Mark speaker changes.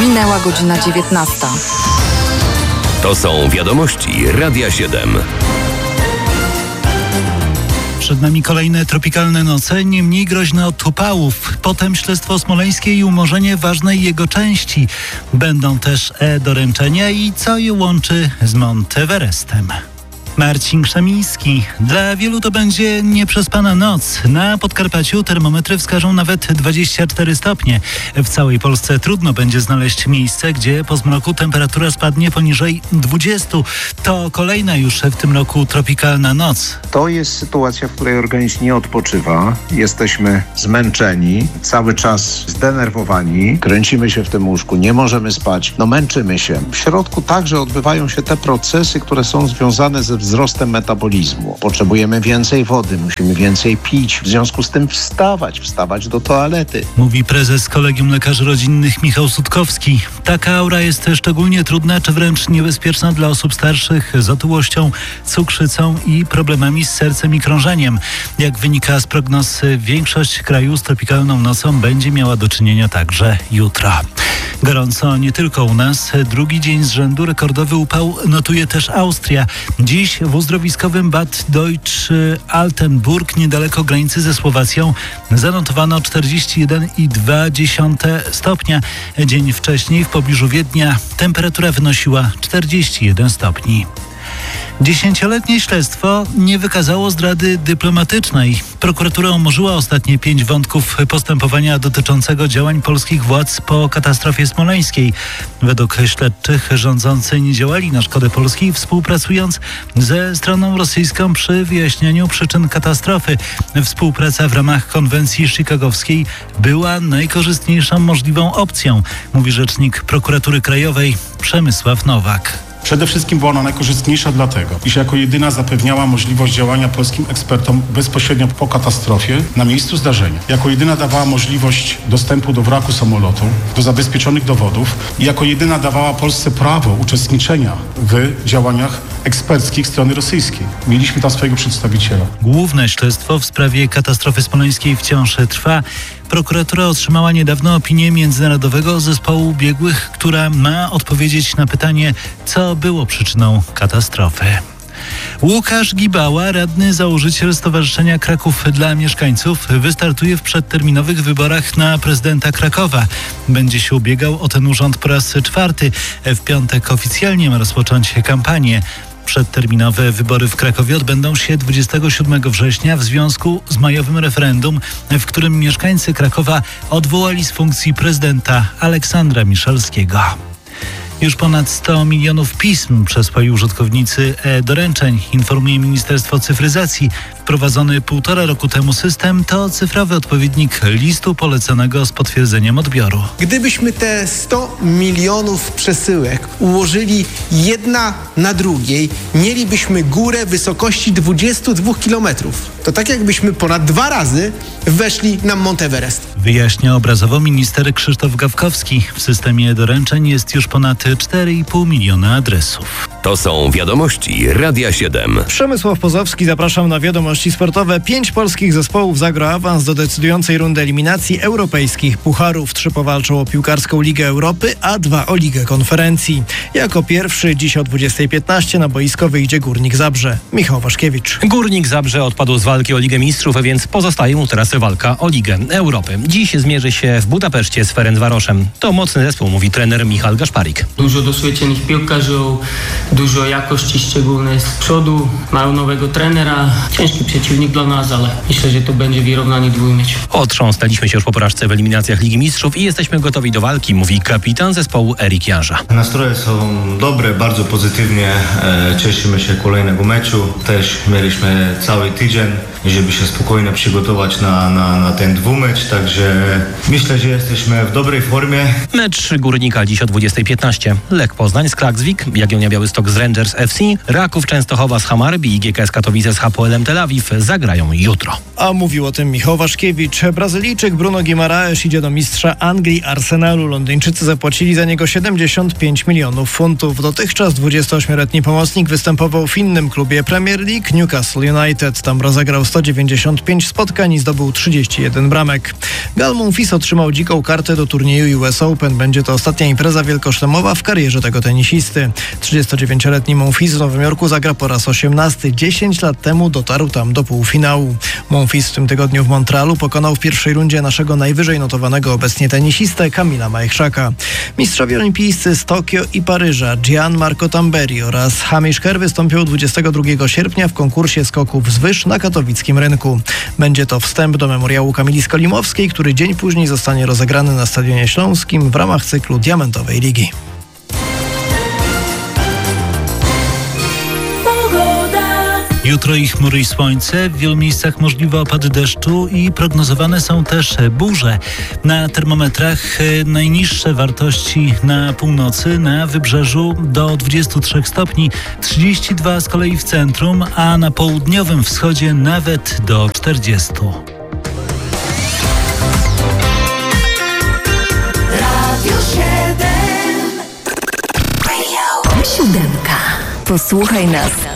Speaker 1: Minęła godzina 19.
Speaker 2: To są wiadomości Radia 7.
Speaker 3: Przed nami kolejne tropikalne noce, nie mniej groźne od upałów. Potem śledztwo smoleńskie i umorzenie ważnej jego części. Będą też doręczenia i co je łączy z Mount Everestem. Marcin Krzemiński. Dla wielu to będzie nieprzespana noc. Na Podkarpaciu termometry wskażą nawet 24 stopnie. W całej Polsce trudno będzie znaleźć miejsce, gdzie po zmroku temperatura spadnie poniżej 20. To kolejna już w tym roku tropikalna noc.
Speaker 4: To jest sytuacja, w której organizm nie odpoczywa. Jesteśmy zmęczeni, cały czas zdenerwowani. Kręcimy się w tym łóżku, nie możemy spać, męczymy się. W środku także odbywają się te procesy, które są związane ze wzrostem metabolizmu. Potrzebujemy więcej wody, musimy więcej pić, w związku z tym wstawać do toalety.
Speaker 3: Mówi prezes Kolegium Lekarzy Rodzinnych Michał Sutkowski. Taka aura jest szczególnie trudna, czy wręcz niebezpieczna dla osób starszych z otyłością, cukrzycą i problemami z sercem i krążeniem. Jak wynika z prognoz, większość kraju z tropikalną nocą będzie miała do czynienia także jutro. Gorąco nie tylko u nas. Drugi dzień z rzędu rekordowy upał notuje też Austria. Dziś w uzdrowiskowym Bad Deutsch-Altenburg, niedaleko granicy ze Słowacją, zanotowano 41,2 stopnia. Dzień wcześniej w pobliżu Wiednia temperatura wynosiła 41 stopni. 10-letnie śledztwo nie wykazało zdrady dyplomatycznej. Prokuratura umorzyła ostatnie 5 wątków postępowania dotyczącego działań polskich władz po katastrofie smoleńskiej. Według śledczych rządzący nie działali na szkodę Polski, współpracując ze stroną rosyjską przy wyjaśnianiu przyczyn katastrofy. Współpraca w ramach konwencji chicagowskiej była najkorzystniejszą możliwą opcją, mówi rzecznik Prokuratury Krajowej Przemysław Nowak.
Speaker 5: Przede wszystkim była ona najkorzystniejsza dlatego, iż jako jedyna zapewniała możliwość działania polskim ekspertom bezpośrednio po katastrofie na miejscu zdarzenia. Jako jedyna dawała możliwość dostępu do wraku samolotu, do zabezpieczonych dowodów i jako jedyna dawała Polsce prawo uczestniczenia w działaniach eksperckich strony rosyjskiej. Mieliśmy tam swojego przedstawiciela.
Speaker 3: Główne śledztwo w sprawie katastrofy smoleńskiej wciąż trwa. Prokuratura otrzymała niedawno opinię Międzynarodowego Zespołu Biegłych, która ma odpowiedzieć na pytanie, co było przyczyną katastrofy. Łukasz Gibała, radny założyciel Stowarzyszenia Kraków dla Mieszkańców, wystartuje w przedterminowych wyborach na prezydenta Krakowa. Będzie się ubiegał o ten urząd po raz 4. W piątek oficjalnie ma rozpocząć kampanię. Przedterminowe wybory w Krakowie odbędą się 27 września w związku z majowym referendum, w którym mieszkańcy Krakowa odwołali z funkcji prezydenta Aleksandra Miszalskiego. Już ponad 100 milionów pism przesłali użytkownicy e-doręczeń, informuje Ministerstwo Cyfryzacji. Wprowadzony 1,5 roku temu system to cyfrowy odpowiednik listu poleconego z potwierdzeniem odbioru.
Speaker 6: Gdybyśmy te 100 milionów przesyłek ułożyli jedna na drugiej, mielibyśmy górę wysokości 22 kilometrów. To tak jakbyśmy ponad 2 razy weszli na Mount Everest.
Speaker 3: Wyjaśnia obrazowo minister Krzysztof Gawkowski. W systemie doręczeń jest już ponad 4,5 miliona adresów.
Speaker 2: To są wiadomości Radia 7.
Speaker 7: Przemysław Pozowski, zapraszam na wiadomości sportowe. 5 polskich zespołów zagra awans do decydującej rundy eliminacji europejskich pucharów. 3 powalczą o piłkarską Ligę Europy, a 2 o Ligę Konferencji. Jako pierwszy dziś o 20:15 na boisko wyjdzie Górnik Zabrze. Michał Waszkiewicz.
Speaker 8: Górnik Zabrze odpadł z walki o Ligę Mistrzów, więc pozostaje mu teraz walka o Ligę Europy. Dziś zmierzy się w Budapeszcie z Ferencvaroszem. To mocny zespół, mówi trener Michał Gaszparik.
Speaker 9: Dużo doświadczonych piłkarzy, dużo jakości szczególnej z przodu, mają nowego trenera. Ciężki przeciwnik dla nas, ale myślę, że to będzie wyrównany dwójmecz.
Speaker 8: Otrząsnęliśmy się już po porażce w eliminacjach Ligi Mistrzów i jesteśmy gotowi do walki, mówi kapitan zespołu Erik Janża.
Speaker 10: Nastroje są dobre, bardzo pozytywnie. Cieszymy się kolejnego meczu. Też mieliśmy cały tydzień, żeby się spokojnie przygotować na ten dwumecz, także myślę, że jesteśmy w dobrej formie.
Speaker 8: Mecz Górnika dziś o 20:15. Lech Poznań z Klaksvik, Jagiellonia Białystok z Rangers FC, Raków Częstochowa z Hammarby i GKS Katowice z Hapoelem Tel Awiw. Awiw zagrają jutro.
Speaker 7: A mówił o tym Michał Waszkiewicz. Brazylijczyk Bruno Guimaraes idzie do mistrza Anglii Arsenalu. Londyńczycy zapłacili za niego 75 milionów funtów. Dotychczas 28-letni pomocnik występował w innym klubie Premier League, Newcastle United. Tam rozegrał 195 spotkań i zdobył 31 bramek. Gal Monfils otrzymał dziką kartę do turnieju US Open. Będzie to ostatnia impreza wielkoszlemowa w karierze tego tenisisty. 39-letni Monfils w Nowym Jorku zagra po raz 18. 10 lat temu dotarł tam do półfinału. Monfils w tym tygodniu w Montrealu pokonał w pierwszej rundzie naszego najwyżej notowanego obecnie tenisistę Kamila Majchrzaka. Mistrzowie olimpijscy z Tokio i Paryża Gianmarco Tamberi oraz Hamish Kerr wystąpią 22 sierpnia w konkursie skoków z wyż na katowickim rynku. Będzie to wstęp do memoriału Kamili Skolimowskiej, który dzień później zostanie rozegrany na Stadionie Śląskim w ramach cyklu Diamentowej Ligi.
Speaker 3: Jutro i chmury i słońce, w wielu miejscach możliwe opady deszczu i prognozowane są też burze. Na termometrach najniższe wartości na północy, na wybrzeżu do 23 stopni, 32 z kolei w centrum, a na południowym wschodzie nawet do 40.
Speaker 1: Siódemka. Posłuchaj nas